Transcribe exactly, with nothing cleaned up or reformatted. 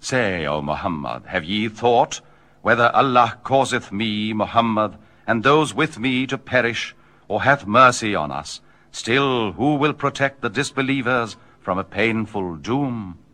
Say, O Muhammad, have ye thought whether Allah causeth me, Muhammad, and those with me to perish, or hath mercy on us, still who will protect the disbelievers from a painful doom?